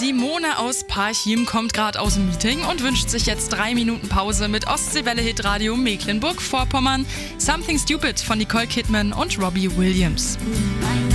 Simone aus Parchim kommt gerade aus dem Meeting und wünscht sich jetzt 3 Minuten Pause mit Ostseewelle-Hitradio Mecklenburg-Vorpommern. Something Stupid von Nicole Kidman und Robbie Williams.